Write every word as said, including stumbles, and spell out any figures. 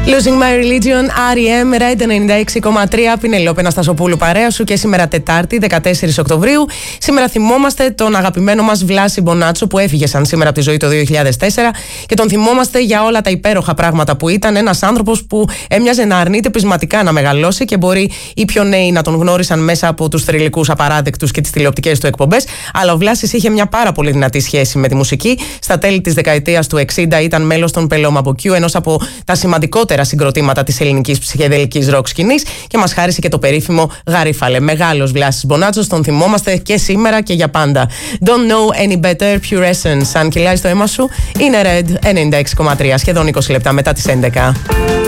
Losing My Religion, αρ ι εμ, Red ενενήντα έξι κόμμα τρία, Πινελόπη Αναστασοπούλου παρέα σου και σήμερα Τετάρτη, δεκατέσσερις Οκτωβρίου. Σήμερα θυμόμαστε τον αγαπημένο μας Βλάση Μπονάτσο που έφυγε σαν σήμερα από τη ζωή το δύο χιλιάδες τέσσερα και τον θυμόμαστε για όλα τα υπέροχα πράγματα που ήταν. Ένας άνθρωπος που έμοιαζε να αρνείται πεισματικά να μεγαλώσει και μπορεί οι πιο νέοι να τον γνώρισαν μέσα από τους θρυλικούς απαράδεκτους και τις τηλεοπτικές του εκπομπές. Αλλά ο Βλάσης είχε μια πάρα πολύ δυνατή σχέση με τη μουσική. Στα τέλη της δεκαετίας του εξήντα ήταν μέλος των Πελώμα Μποκιού, ενός από τα σημαντικότερα συγκροτήματα της ελληνικής ψυχεδελικής ροκ σκηνής, και μας χάρισε και το περίφημο Γαρίφαλε. Μεγάλος Βλάσης Μπονάτσος, τον θυμόμαστε και σήμερα και για πάντα. Don't know any better, Pure Essence. Αν κυλάει το αίμα σου, είναι Red ενενήντα έξι κόμμα τρία, σχεδόν είκοσι λεπτά μετά τις έντεκα.